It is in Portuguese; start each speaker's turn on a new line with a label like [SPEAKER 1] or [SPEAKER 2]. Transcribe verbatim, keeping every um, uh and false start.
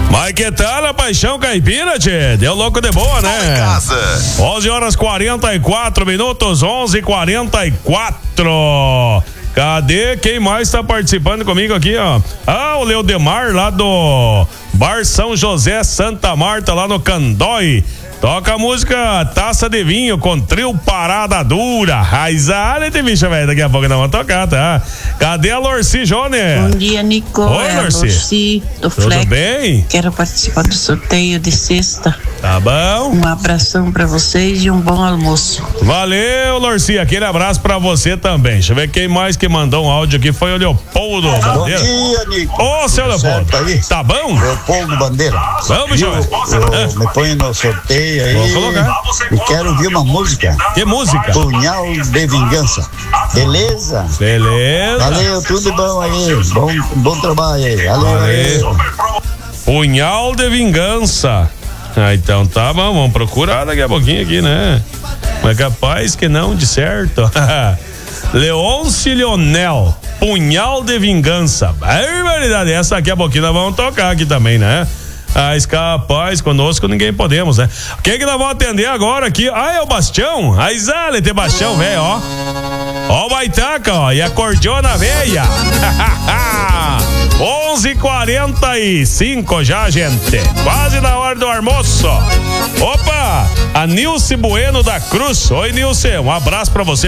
[SPEAKER 1] Mas que tal a paixão caipira, tchê? Deu louco de boa, né?
[SPEAKER 2] Casa.
[SPEAKER 1] onze horas quarenta e quatro minutos, onze e quarenta e quatro. Cadê quem mais tá participando comigo aqui, ó? Ah, o Leodemar lá do Bar São José Santa Marta, lá no Candói. Toca a música Taça de Vinho com trio Parada Dura. Raizada de bicha, velho. Daqui a pouco nós vamos tocar, tá? Cadê a Lorci Joner?
[SPEAKER 3] Bom dia, Nico.
[SPEAKER 1] Oi,
[SPEAKER 3] é
[SPEAKER 1] Lorci.
[SPEAKER 3] Lorci do
[SPEAKER 1] Tudo
[SPEAKER 3] Flex.
[SPEAKER 1] bem?
[SPEAKER 3] Quero participar do sorteio de sexta.
[SPEAKER 1] Tá bom.
[SPEAKER 3] Um abração pra vocês e um bom almoço.
[SPEAKER 1] Valeu, Lorci. Aquele abraço pra você também. Deixa eu ver quem mais que mandou um áudio aqui. Foi o Leopoldo
[SPEAKER 4] Bom
[SPEAKER 1] Bandeira.
[SPEAKER 4] dia, Nico.
[SPEAKER 1] Ô, seu Leopoldo.
[SPEAKER 4] Aí?
[SPEAKER 1] Tá bom?
[SPEAKER 4] Leopoldo Bandeira.
[SPEAKER 1] Vamos, bicho.
[SPEAKER 4] Eu, eu me ponho no sorteio aí.
[SPEAKER 1] Vou colocar.
[SPEAKER 4] E quero ouvir uma música.
[SPEAKER 1] Que música?
[SPEAKER 4] Punhal de Vingança. Beleza?
[SPEAKER 1] Beleza.
[SPEAKER 4] Valeu, tudo bom aí. Bom, bom trabalho aí. Valeu aí.
[SPEAKER 1] Punhal de Vingança. Ah, então tá bom, vamos procurar daqui a pouquinho aqui, né? Mas capaz que não, de certo. Leôncio Leonel, Punhal de Vingança. Barbaridade, essa daqui a pouquinho nós vamos tocar aqui também, né? Ah, capaz, conosco ninguém podemos, né? Quem que nós vamos atender agora aqui? Ah, é o Bastião? A Isale tem Bastião, velho, ó. Ó o Baitaca, ó, e a cordiona velha. onze e quarenta e cinco já, gente. Quase na hora do almoço. Opa, a Nilce Bueno da Cruz. Oi, Nilce, um abraço pra você.